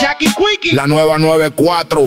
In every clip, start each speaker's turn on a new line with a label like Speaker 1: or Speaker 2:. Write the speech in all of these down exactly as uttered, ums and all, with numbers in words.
Speaker 1: Jackie Quickie.
Speaker 2: La nueva noventa y cuatro.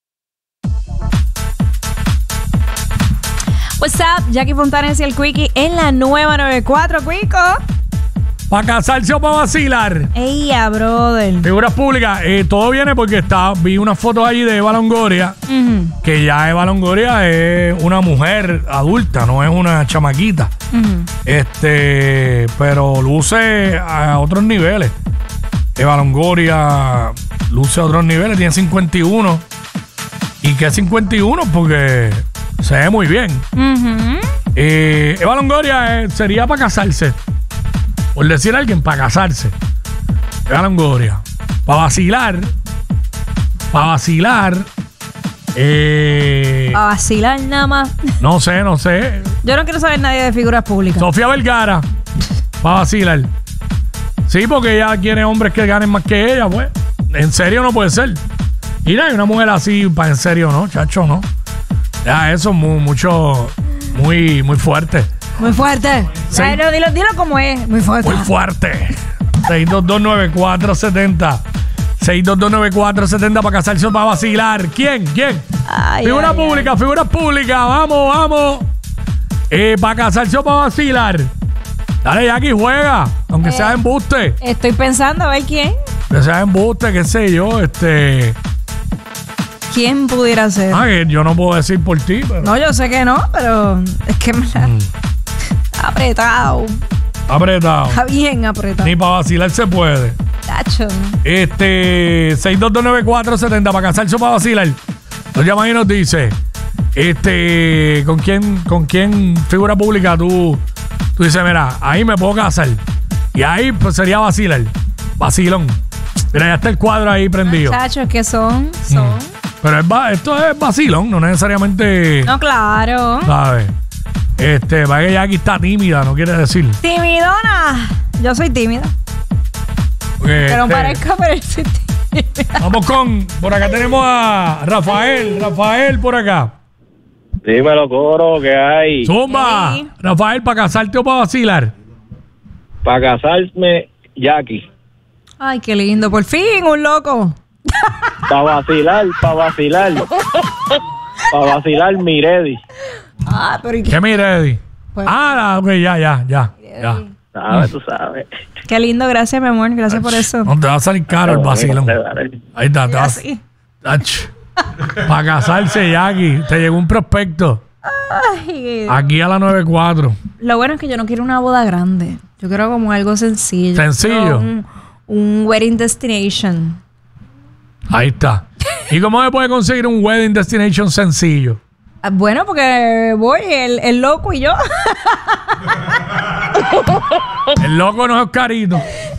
Speaker 3: What's up, Jackie Fontanes y el Quickie en la nueva noventa y cuatro, Quico.
Speaker 4: ¿Para casarse o para vacilar?
Speaker 3: Ella, brother.
Speaker 4: Figuras públicas, eh, todo viene porque está, vi unas fotos allí de Eva Longoria, uh-huh. que ya Eva Longoria es una mujer adulta, no es una chamaquita. Uh-huh. Este, pero luce a otros niveles. Eva Longoria luce a otros niveles, tiene cincuenta y uno. ¿Y qué cincuenta y uno? Porque se ve muy bien. Uh-huh. Eh, Eva Longoria eh, sería para casarse. Por decir a alguien, para casarse. Eva Longoria. Para vacilar. Para vacilar. Eh,
Speaker 3: Para vacilar nada más.
Speaker 4: No sé, no sé.
Speaker 3: Yo no quiero saber nadie de figuras públicas.
Speaker 4: Sofía Vergara. Para vacilar. Sí, porque ella quiere hombres que ganen más que ella, pues. En serio no puede ser. Y no hay una mujer así, para en serio, ¿no? Chacho, no. Ya, eso es muy, mucho, muy, muy fuerte.
Speaker 3: Muy fuerte.
Speaker 4: Sí.
Speaker 3: Ay, no, dilo, dilo como es. Muy fuerte.
Speaker 4: Muy fuerte. seis dos dos nueve cuatro siete cero. seis dos dos nueve cuatro siete cero para casarse o para vacilar. ¿Quién? ¿Quién?
Speaker 3: Ay,
Speaker 4: figura
Speaker 3: ay,
Speaker 4: pública,
Speaker 3: ay.
Speaker 4: figura pública. Vamos, vamos. Eh, para casarse o para vacilar. Dale, Jackie, juega. Aunque eh, sea embuste.
Speaker 3: Estoy pensando a ver quién.
Speaker 4: Que sea embuste, qué sé yo, este...
Speaker 3: ¿Quién pudiera ser?
Speaker 4: Ah, que yo no puedo decir por ti, pero...
Speaker 3: No, yo sé que no, pero es que me la... Mm. Apretado.
Speaker 4: Apretado.
Speaker 3: Está bien apretado.
Speaker 4: Ni para vacilar se puede.
Speaker 3: Tacho.
Speaker 4: Este, seis dos dos nueve cuatro siete cero para casarse o para vacilar. Nos llama y nos dice, este, ¿con quién, con quién figura pública tú, tú dices, mira, ahí me puedo casar? Y ahí pues sería vacilar. Vacilón. Mira, ya está el cuadro ahí prendido.
Speaker 3: Muchachos, ¿qué son? Son. Mm.
Speaker 4: Pero es, esto es vacilón, no necesariamente...
Speaker 3: No, claro.
Speaker 4: ¿Sabes? Este, va que Jackie está tímida, no quiere decir.
Speaker 3: Timidona. Yo soy tímida.
Speaker 4: Porque
Speaker 3: pero
Speaker 4: este,
Speaker 3: parezca, pero yo soy tímida.
Speaker 4: Vamos con... Por acá tenemos a Rafael. Rafael, por acá.
Speaker 5: Dímelo, coro, ¿qué hay?
Speaker 4: Zumba.
Speaker 3: Sí.
Speaker 4: Rafael, ¿para casarte o para vacilar?
Speaker 5: Para casarme, Jackie.
Speaker 3: Ay, qué lindo. Por fin, un loco.
Speaker 5: Para vacilar, para vacilar. Para vacilar, Miredi.
Speaker 3: Ah, pero ¿y qué?
Speaker 4: ¿Qué Miredi?
Speaker 3: Pues,
Speaker 4: ah, ok, ya, ya, ya. ya.
Speaker 5: Sabes, tú sabes.
Speaker 3: Qué lindo, gracias, mi amor. Gracias por eso.
Speaker 4: No te va a salir caro el vacilón. Ahí está, te vas. Para casarse, Jackie. Te llegó un prospecto.
Speaker 3: Ay,
Speaker 4: aquí a la noventa y cuatro.
Speaker 3: Lo bueno es que yo no quiero una boda grande. Yo quiero como algo sencillo.
Speaker 4: ¿Sencillo?
Speaker 3: Un, un wedding destination.
Speaker 4: Ahí está. ¿Y cómo se puede conseguir un wedding destination sencillo?
Speaker 3: Bueno, porque voy, el, el loco y yo.
Speaker 4: El loco no es Oscarito.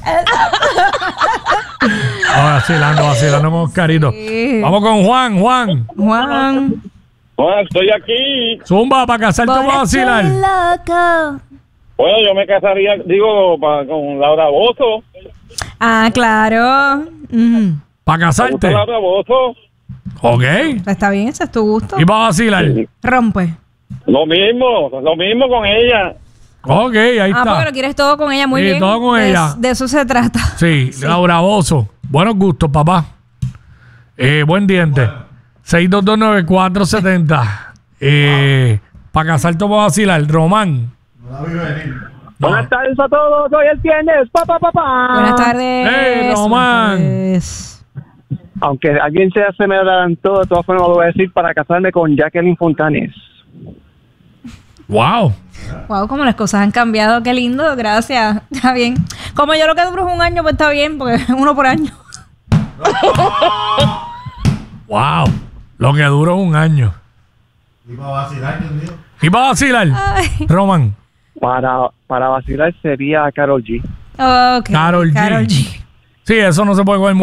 Speaker 4: No, vacilando, vacilando con Oscarito. Sí. Vamos con Juan, Juan.
Speaker 3: Juan.
Speaker 5: Juan, estoy aquí.
Speaker 4: Zumba, para casarte o para vacilar.
Speaker 3: Loco.
Speaker 5: Bueno, yo me casaría, digo, pa, con Laura Bozzo.
Speaker 3: Ah, claro. Mm.
Speaker 4: ¿Para casarte?
Speaker 5: Laura Bozzo.
Speaker 4: Ok.
Speaker 3: Está bien, ese es tu gusto.
Speaker 4: ¿Y para vacilar?
Speaker 5: Sí.
Speaker 3: Rompe.
Speaker 5: Lo mismo, lo mismo con ella.
Speaker 4: Ok, ahí
Speaker 3: ah,
Speaker 4: está.
Speaker 3: Ah, porque lo quieres todo con ella, muy
Speaker 4: sí,
Speaker 3: bien.
Speaker 4: todo con
Speaker 3: de,
Speaker 4: ella.
Speaker 3: De eso se trata.
Speaker 4: Sí, sí. Laura Bozzo. Buenos gustos, papá. Eh, buen diente. Bueno. seis dos dos nueve cuatro siete cero. Eh, para casarte o para vacilar. Román.
Speaker 5: No la vi venir. No. Buenas tardes a todos. Hoy el viernes. Pa, pa, pa, pa.
Speaker 3: Buenas tardes.
Speaker 4: Hey, Román.
Speaker 3: Pues...
Speaker 5: Aunque alguien se, se me adelantó, de todas formas lo voy a decir, para casarme con Jacqueline Fontanes.
Speaker 4: Wow.
Speaker 3: Wow, como las cosas han cambiado. Qué lindo, gracias. Está bien. Como yo lo que duro es un año, pues está bien, porque uno por año.
Speaker 4: Wow. Lo que dura un año.
Speaker 6: ¿Y para vacilar, Dios mío?
Speaker 4: ¿Y para vacilar? Ay. Román.
Speaker 5: Para, para vacilar sería Karol G.
Speaker 3: Okay,
Speaker 4: Karol G.
Speaker 3: Karol G.
Speaker 4: Sí, eso no se puede comer.